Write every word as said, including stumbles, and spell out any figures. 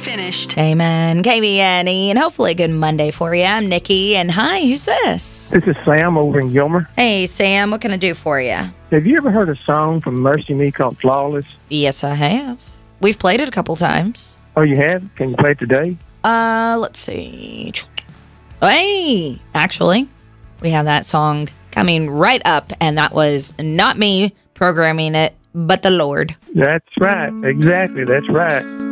finished. Amen. K B N E, and hopefully a good Monday for you. I'm Nikki, and hi, who's this? This is Sam over in Gilmer. Hey, Sam, what can I do for you? Have you ever heard a song from Mercy Me called Flawless? Yes, I have. We've played it a couple times. Oh, you have? Can you play it today? Uh, let's see. Hey, actually, we have that song coming right up, and that was not me programming it, but the Lord. That's right. Exactly. That's right.